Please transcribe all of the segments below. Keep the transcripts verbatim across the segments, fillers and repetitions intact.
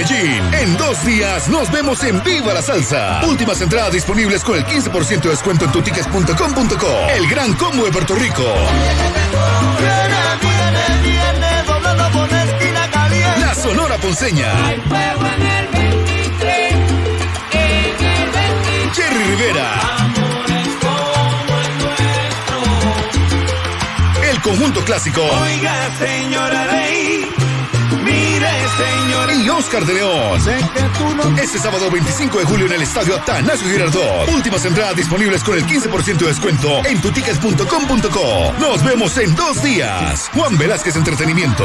Medellín. En dos días nos vemos en Viva la Salsa. Últimas entradas disponibles con el quince por ciento de descuento en tutickets punto com punto co. El gran combo de Puerto Rico. Viene, viene, viene, doblando por la esquina caliente. La Sonora Ponceña. Hay fuego en el veintitrés, en el veintitrés. Jerry Rivera. Amores como el nuestro. El conjunto clásico. Oiga, señora Ley. Mire, señor. Y Oscar de León. Sé que tú no... Este sábado veinticinco de julio en el Estadio Atanasio Girardot. Últimas entradas disponibles con el quince por ciento de descuento en tutickets punto com punto co. Nos vemos en dos días. Juan Velázquez Entretenimiento.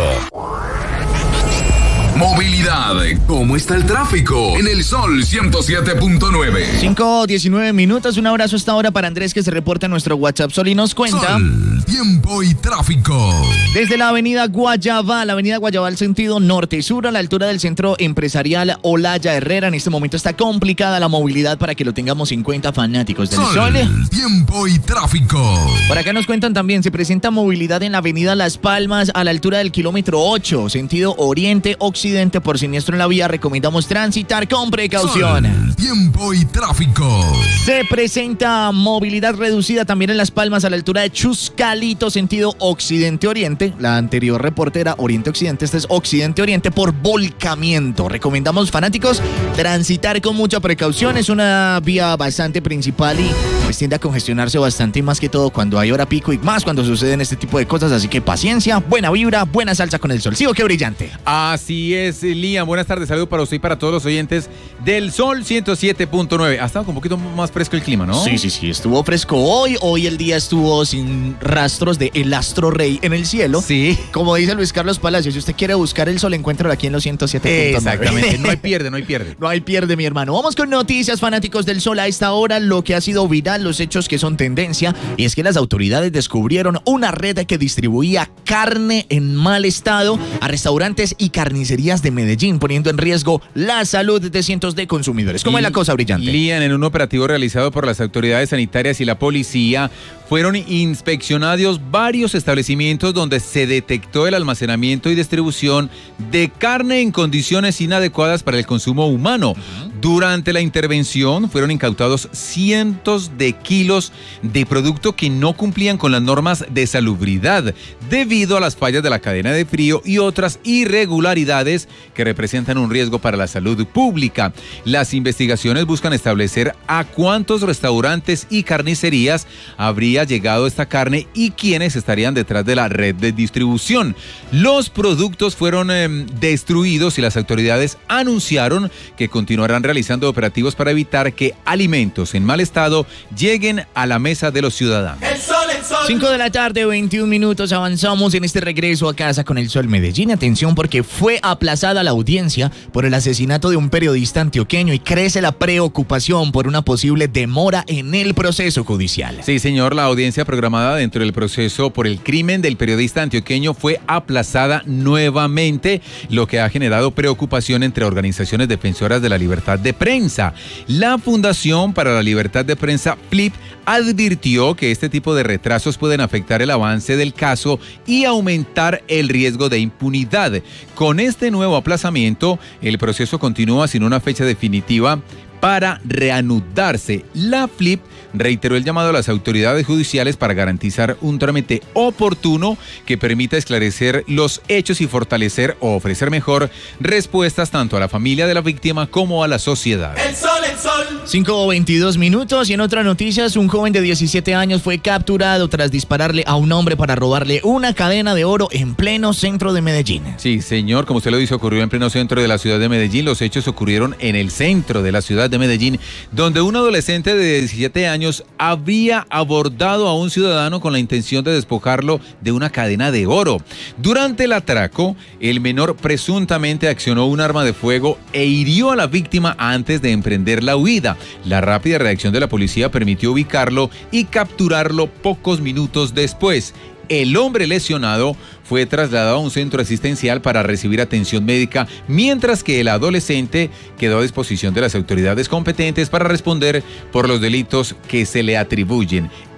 Movilidad. ¿Cómo está el tráfico? En el Sol ciento siete punto nueve. cinco diecinueve minutos. Un abrazo a esta hora para Andrés, que se reporta en nuestro WhatsApp Sol y nos cuenta. Sol, tiempo y tráfico. Desde la avenida Guayabal, la avenida Guayabal sentido norte y sur, a la altura del centro empresarial Olaya Herrera. En este momento está complicada la movilidad, para que lo tengamos en cuenta, fanáticos del Sol, Sol. tiempo y tráfico. Por acá nos cuentan también, se presenta movilidad en la avenida Las Palmas, a la altura del kilómetro ocho, sentido oriente-occidente. Por siniestro en la vía, recomendamos transitar con precaución. Sol, tiempo y tráfico. Se presenta movilidad reducida también en Las Palmas, a la altura de Chuscalito, sentido occidente-oriente. La anterior reporte era oriente-occidente, este es occidente-oriente por volcamiento. Recomendamos, fanáticos, transitar con mucha precaución. Es una vía bastante principal y pues tiende a congestionarse bastante, y más que todo cuando hay hora pico y más cuando suceden este tipo de cosas. Así que paciencia, buena vibra, buena salsa con el sol. ¿Sí o qué, brillante? Así es, Liam. Buenas tardes, saludos para usted y para todos los oyentes del Sol ciento siete punto nueve. Ha estado un poquito más fresco el clima, ¿no? Sí, sí, sí, estuvo fresco hoy. Hoy el día estuvo sin rastros de el astro rey en el cielo. Sí. Como dice Luis Carlos Palacios, si usted quiere buscar el sol, encuéntralo aquí en los ciento siete punto nueve. Exactamente, no hay pierde, no hay pierde. No hay pierde, mi hermano. Vamos con noticias, fanáticos del sol. A esta hora, lo que ha sido viral, los hechos que son tendencia, y es que las autoridades descubrieron una red que distribuía carne en mal estado a restaurantes y carnicerías de Medellín, poniendo en riesgo la salud de cientos de consumidores. ¿Cómo es la cosa, brillante? Lian, en un operativo realizado por las autoridades sanitarias y la policía, fueron inspeccionados varios establecimientos donde se detectó el almacenamiento y distribución de carne en condiciones inadecuadas para el consumo humano. Uh-huh. Durante la intervención fueron incautados cientos de kilos de producto que no cumplían con las normas de salubridad debido a las fallas de la cadena de frío y otras irregularidades que representan un riesgo para la salud pública. Las investigaciones buscan establecer a cuántos restaurantes y carnicerías habría llegado esta carne y quiénes estarían detrás de la red de distribución. Los productos fueron eh, destruidos y las autoridades anunciaron que continuarán realizando operativos para evitar que alimentos en mal estado lleguen a la mesa de los ciudadanos. El sol, el sol. cinco de la tarde, veintiún minutos, avanzamos en este regreso a casa con el Sol Medellín. Atención, porque fue aplazada la audiencia por el asesinato de un periodista antioqueño y crece la preocupación por una posible demora en el proceso judicial. Sí, señor, la audiencia programada dentro del proceso por el crimen del periodista antioqueño fue aplazada nuevamente, lo que ha generado preocupación entre organizaciones defensoras de la libertad de prensa. La Fundación para la Libertad de Prensa, FLIP, advirtió que este tipo de retrasos pueden afectar el avance del caso y aumentar el riesgo de impunidad. Con este nuevo aplazamiento, el proceso continúa sin una fecha definitiva para reanudarse. La FLIP reiteró el llamado a las autoridades judiciales para garantizar un trámite oportuno que permita esclarecer los hechos y fortalecer o ofrecer mejor respuestas tanto a la familia de la víctima como a la sociedad. El sol, el sol. cinco veintidós minutos, y en otras noticias, un joven de diecisiete años fue capturado tras dispararle a un hombre para robarle una cadena de oro en pleno centro de Medellín. Sí, señor, como usted lo dice, ocurrió en pleno centro de la ciudad de Medellín. Los hechos ocurrieron en el centro de la ciudad de Medellín, donde un adolescente de diecisiete años había abordado a un ciudadano con la intención de despojarlo de una cadena de oro. Durante el atraco, el menor presuntamente accionó un arma de fuego e hirió a la víctima antes de emprender la huida. La rápida reacción de la policía permitió ubicarlo y capturarlo pocos minutos después. El hombre lesionado fue trasladado a un centro asistencial para recibir atención médica, mientras que el adolescente quedó a disposición de las autoridades competentes para responder por los delitos que se le atribuyen.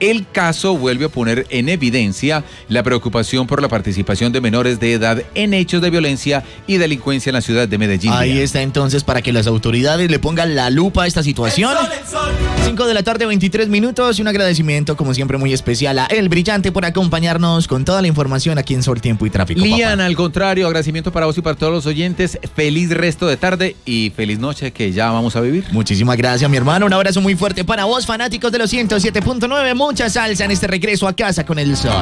El caso vuelve a poner en evidencia la preocupación por la participación de menores de edad en hechos de violencia y delincuencia en la ciudad de Medellín. Ahí está entonces para que las autoridades le pongan la lupa a esta situación. cinco de la tarde, veintitrés minutos, y un agradecimiento como siempre muy especial a El Brillante por acompañarnos con toda la información aquí en Sol, Tiempo y Tráfico. Lian, papá. al contrario, agradecimiento para vos y para todos los oyentes. Feliz resto de tarde y feliz noche que ya vamos a vivir. Muchísimas gracias, mi hermano. Un abrazo muy fuerte para vos, fanáticos de los ciento siete punto nueve. Mucha salsa en este regreso a casa con el sol.